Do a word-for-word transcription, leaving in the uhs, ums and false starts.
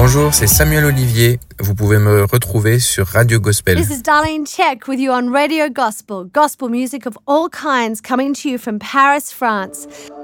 Bonjour, c'est Samuel Olivier. Vous pouvez me retrouver sur Radio Gospel. This is Darlene Check with you on Radio Gospel. Gospel music of all kinds coming to you from Paris, France.